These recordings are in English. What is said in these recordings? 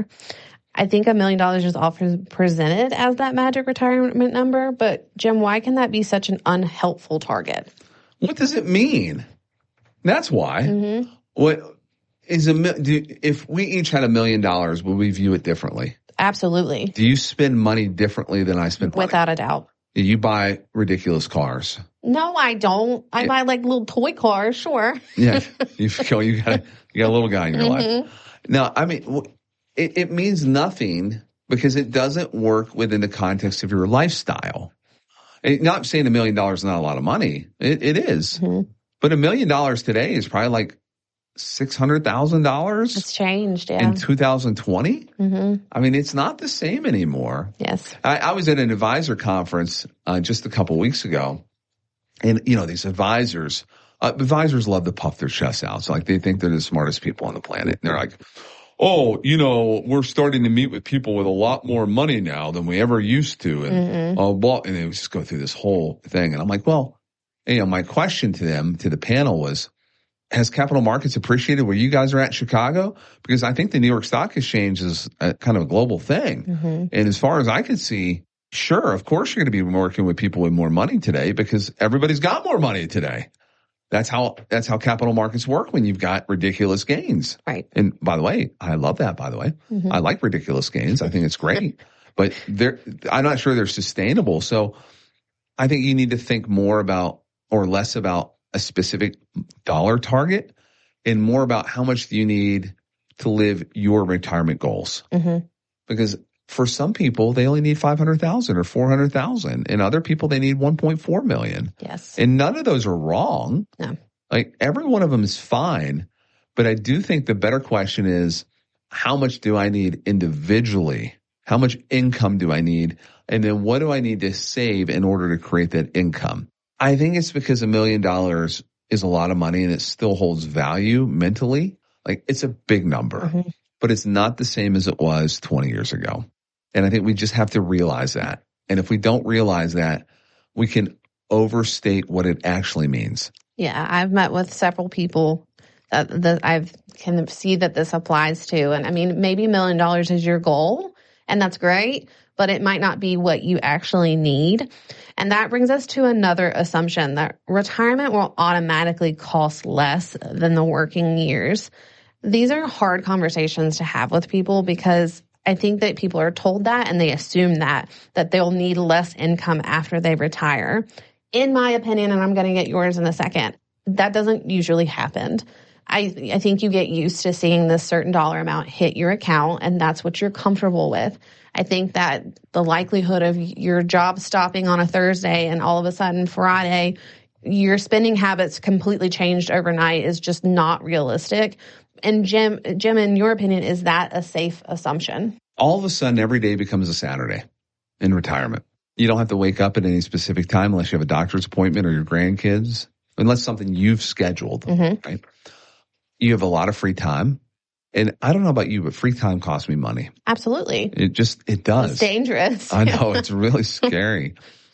I think $1 million is often presented as that magic retirement number, but Jim, why can that be such an unhelpful target? What does it mean? That's why. What is if we each had $1 million, would we view it differently? Absolutely. Do you spend money differently than I spend money? Without a doubt. Do you buy ridiculous cars? No, I don't. I buy like little toy cars, sure. Yeah, you got a little guy in your life. Now, I mean, it means nothing because it doesn't work within the context of your lifestyle. And not saying $1 million is not a lot of money. It is. But $1 million today is probably like $600,000. It's changed, yeah. In 2020? I mean, it's not the same anymore. Yes. I was at an advisor conference just a couple of weeks ago. And, these advisors love to puff their chests out. So, they think they're the smartest people on the planet. And they're like, oh, we're starting to meet with people with a lot more money now than we ever used to. And, and they just go through this whole thing. And I'm like, well, my question to them, to the panel was, has capital markets appreciated where you guys are at in Chicago? Because I think the New York Stock Exchange is kind of a global thing. And as far as I could see, sure, of course you're going to be working with people with more money today because everybody's got more money today. That's how capital markets work when you've got ridiculous gains. Right. And by the way, I love that, by the way. I like ridiculous gains. I think it's great. But I'm not sure they're sustainable. So I think you need to think more about or less about a specific dollar target and more about how much do you need to live your retirement goals. Because for some people, they only need $500,000 or $400,000. And other people, they need $1.4 million. Yes. And none of those are wrong. No. Like every one of them is fine. But I do think the better question is, how much do I need individually? How much income do I need? And then what do I need to save in order to create that income? I think it's because $1 million is a lot of money and it still holds value mentally. Like it's a big number, but it's not the same as it was 20 years ago. And I think we just have to realize that. And if we don't realize that, we can overstate what it actually means. Yeah, I've met with several people that I can see that this applies to. And I mean, maybe $1 million is your goal, and that's great, but it might not be what you actually need. And that brings us to another assumption that retirement will automatically cost less than the working years. These are hard conversations to have with people because I think that people are told that and they assume that they'll need less income after they retire. In my opinion, and I'm going to get yours in a second, that doesn't usually happen. I think you get used to seeing this certain dollar amount hit your account, and that's what you're comfortable with. I think that the likelihood of your job stopping on a Thursday and all of a sudden Friday, your spending habits completely changed overnight is just not realistic. And Jim, in your opinion, is that a safe assumption? All of a sudden, every day becomes a Saturday in retirement. You don't have to wake up at any specific time unless you have a doctor's appointment or your grandkids, unless something you've scheduled, right? You have a lot of free time. And I don't know about you, but free time costs me money. Absolutely. It does. It's dangerous. I know. It's really scary.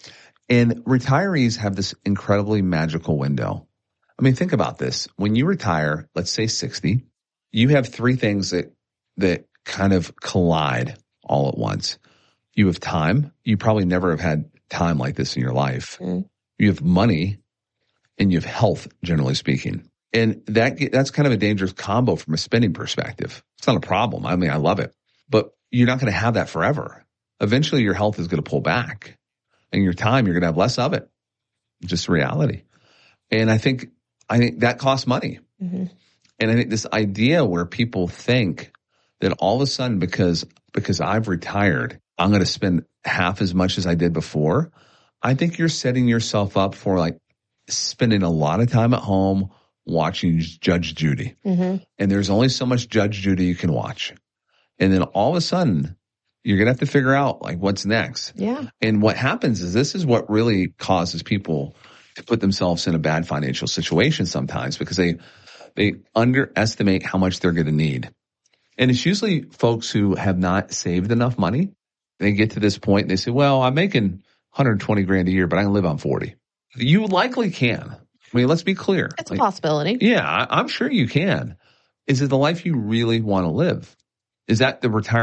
And retirees have this incredibly magical window. I mean, think about this. When you retire, let's say 60, you have three things that kind of collide all at once. You have time. You probably never have had time like this in your life. You have money, and you have health, generally speaking. And that's kind of a dangerous combo from a spending perspective. It's not a problem. I mean, I love it, but you're not going to have that forever. Eventually your health is going to pull back, and your time, you're going to have less of it. Just reality. And I think that costs money. And I think this idea where people think that all of a sudden, because I've retired, I'm going to spend half as much as I did before. I think you're setting yourself up for like spending a lot of time at home watching Judge Judy. And there's only so much Judge Judy you can watch. And then all of a sudden, you're going to have to figure out like what's next. Yeah. And what happens is this is what really causes people to put themselves in a bad financial situation sometimes because they underestimate how much they're going to need. And it's usually folks who have not saved enough money. They get to this point and they say, well, I'm making 120 grand a year, but I can live on 40. You likely can. I mean, let's be clear. It's a possibility. Yeah, I'm sure you can. Is it the life you really want to live? Is that the retirement